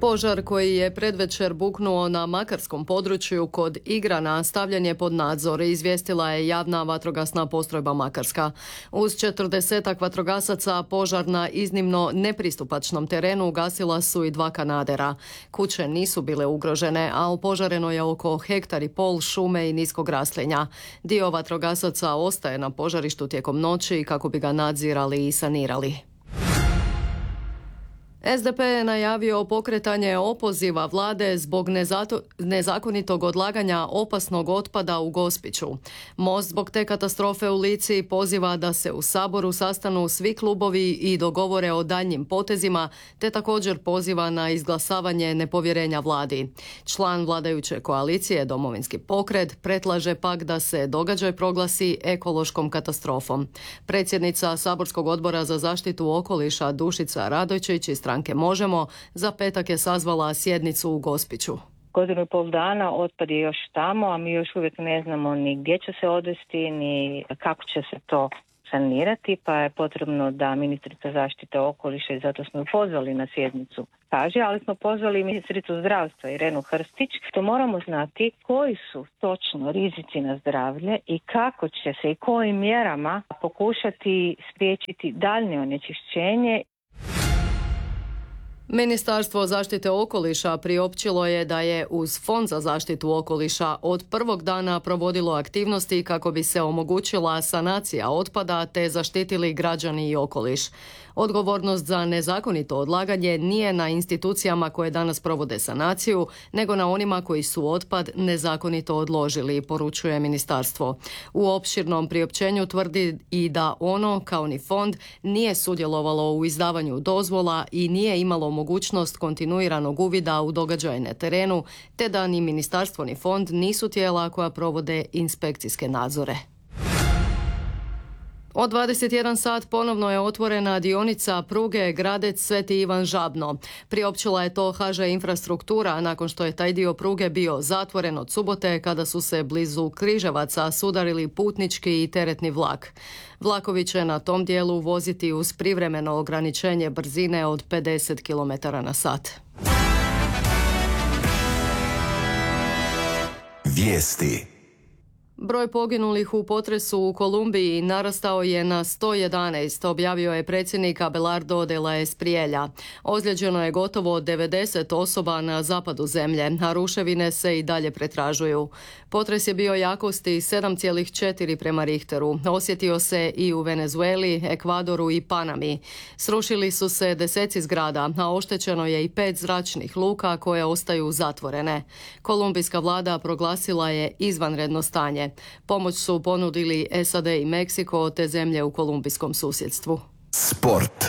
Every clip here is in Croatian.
Požar koji je predvečer buknuo na makarskom području kod Igrana stavljen je pod nadzor, izvijestila je javna vatrogasna postrojba Makarska. Uz 40 vatrogasaca požar na iznimno nepristupačnom terenu ugasila su i 2 kanadera. Kuće nisu bile ugrožene, a opožareno je oko 1,5 hektara šume i niskog raslinja. Dio vatrogasaca ostaje na požarištu tijekom noći kako bi ga nadzirali i sanirali. SDP je najavio pokretanje opoziva vlade zbog nezakonitog odlaganja opasnog otpada u Gospiću. Most zbog te katastrofe u Lici poziva da se u Saboru sastanu svi klubovi i dogovore o daljnjim potezima, te također poziva na izglasavanje nepovjerenja vladi. Član vladajuće koalicije Domovinski pokret predlaže pak da se događaj proglasi ekološkom katastrofom. Predsjednica Saborskog odbora za zaštitu okoliša Dušica Radojčić iz stranke Možemo za petak je sazvala sjednicu u Gospiću. 1,5 dana otpad je još tamo, a mi još uvijek ne znamo ni gdje će se odvesti, ni kako će se to sanirati, pa je potrebno da ministrica zaštite okoliša, i zato smo ju pozvali na sjednicu, kaže, ali smo pozvali ministricu zdravstva Irenu Hrstić, to moramo znati koji su točno rizici na zdravlje i kako će se i kojim mjerama pokušati spriječiti daljnje onečišćenje. Ministarstvo zaštite okoliša priopćilo je da je uz Fond za zaštitu okoliša od prvog dana provodilo aktivnosti kako bi se omogućila sanacija otpada te zaštitili građani i okoliš. Odgovornost za nezakonito odlaganje nije na institucijama koje danas provode sanaciju, nego na onima koji su otpad nezakonito odložili, poručuje ministarstvo. U opširnom priopćenju tvrdi i da ono, kao ni fond, nije sudjelovalo u izdavanju dozvola i nije imalo mogućnost kontinuiranog uvida u događaje na terenu, te da ni ministarstvo ni fond nisu tijela koja provode inspekcijske nadzore. Od 21 sat ponovno je otvorena dionica pruge Gradec-Sveti Ivan Žabno. Priopćila je to HŽ Infrastruktura nakon što je taj dio pruge bio zatvoren od subote kada su se blizu Križevaca sudarili putnički i teretni vlak. Vlakovi će na tom dijelu voziti uz privremeno ograničenje brzine od 50 km/h. Vijesti. Broj poginulih u potresu u Kolumbiji narastao je na 111, objavio je predsjednik Abelardo de la Espriella. Ozlijeđeno je gotovo 90 osoba na zapadu zemlje, a ruševine se i dalje pretražuju. Potres je bio jakosti 7,4 prema Richteru. Osjetio se i u Venezueli, Ekvadoru i Panami. Srušili su se deseci zgrada, a oštećeno je i 5 zračnih luka koje ostaju zatvorene. Kolumbijska vlada proglasila je izvanredno stanje. Pomoć su ponudili SAD i Meksiko te zemlje u kolumbijskom susjedstvu. Sport.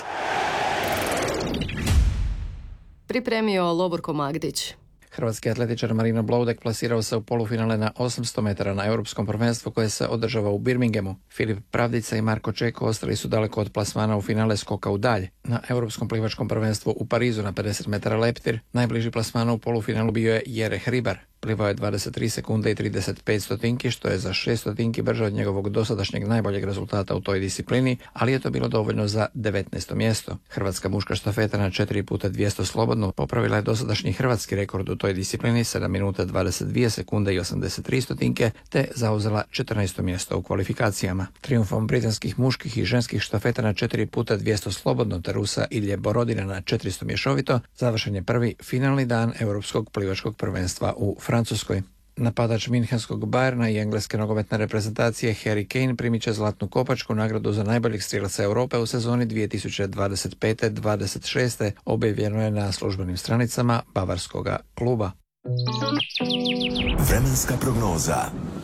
Pripremio Lovorko Magdić. Hrvatski atletičar Marino Bloudek plasirao se u polufinale na 800 metara na europskom prvenstvu koje se održava u Birminghamu. Filip Pravdica i Marko Čeko ostali su daleko od plasmana u finale skoka u dalj. Na europskom plivačkom prvenstvu u Parizu na 50 metara leptir najbliži plasmana u polufinalu bio je Jere Hribar. Plivao je 23 sekunde i 35 stotinki, što je za 6 stotinki brže od njegovog dosadašnjeg najboljeg rezultata u toj disciplini, ali je to bilo dovoljno za 19. mjesto. Hrvatska muška štafeta na 4x200 slobodno popravila je dosadašnji hrvatski rekord u toj disciplini 7 minuta 22 sekunde i 83 stotinke, te zauzela 14. mjesto u kvalifikacijama. Trijumfom britanskih muških i ženskih štafeta na 4x200 slobodno te Rusa Ilje Borodina na 400 mješovito završen je prvi finalni dan europskog plivačkog prvenstva u Francuskoj. Napadač Münchenskog Bayerna i engleske nogometne reprezentacije Harry Kane primit će zlatnu kopačku, nagradu za najboljeg strijelaca Europe u sezoni 2025-26. objavljeno je na službenim stranicama bavarskoga kluba. Vremenska prognoza.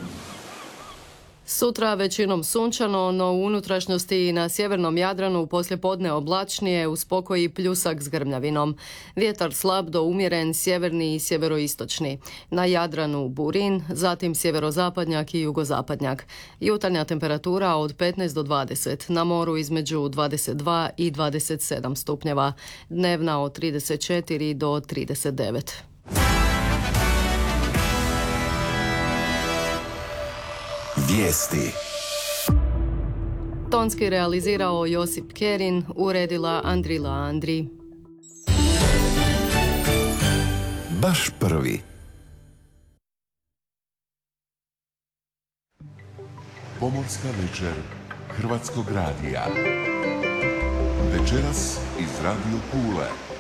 Sutra većinom sunčano, no u unutrašnjosti i na sjevernom Jadranu poslijepodne oblačnije uz pokoj i pljusak s grmljavinom. Vjetar slab do umjeren, sjeverni i sjeveroistočni. Na Jadranu burin, zatim sjeverozapadnjak i jugozapadnjak. Jutarnja temperatura od 15 do 20, na moru između 22 i 27 stupnjeva. Dnevna od 34 do 39. Vijesti. Tonski realizirao Josip Kerin, uredila Andrila Andri. baš prvi. Pomorska večer Hrvatskog radija. Večeras iz Radio Pule.